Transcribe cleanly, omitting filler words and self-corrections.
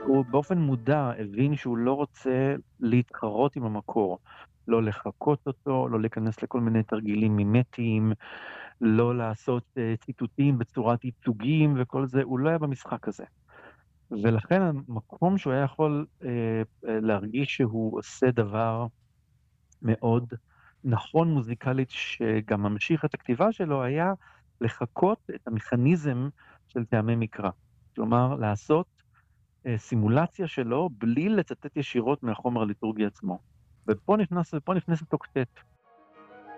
הוא באופן מודע הבין שהוא לא רוצה להתחרות עם המקור, לא לחקות אותו, לא להיכנס לכל מיני תרגילים מימטיים, לא לעשות ציטוטים בצורת ייצוגים וכל זה, הוא לא היה במשחק הזה. ולכן המקום שהוא היה יכול להרגיש שהוא עושה דבר מאוד נכון מוזיקלית, שגם ממשיך את הכתיבה שלו, היה לחקות את המכניזם של טעמי מקרא. כלומר, לעשות סימולציה שלו בלי לצטט ישירות מהחומר הליטורגי עצמו. ופה נכנסת אוקטט.